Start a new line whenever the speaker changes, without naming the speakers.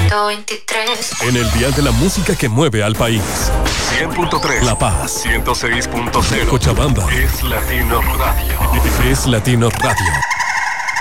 123.
En el dial de la música que mueve al país.
100.3.
La Paz.
106.0.
Cochabamba.
Es Latino Radio.
Es Latino Radio.